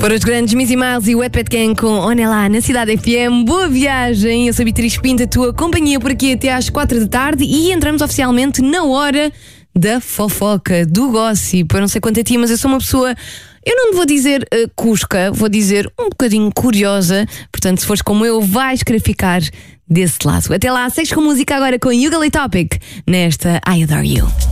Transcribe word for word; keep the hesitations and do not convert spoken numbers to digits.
Para os grandes Missy Miles e Wet Pet Gang com Onelá na Cidade F M. Boa viagem, eu sou a Beatriz Pinto, a tua companhia por aqui até às quatro da tarde e entramos oficialmente na hora da fofoca, do gossip. Eu não sei quanto a ti, mas eu sou uma pessoa, eu não vou dizer uh, cusca, vou dizer um bocadinho curiosa. Portanto, se fores como eu, vais querer ficar desse lado. Até lá, segue com música agora com Yugali Topic nesta I Adore You.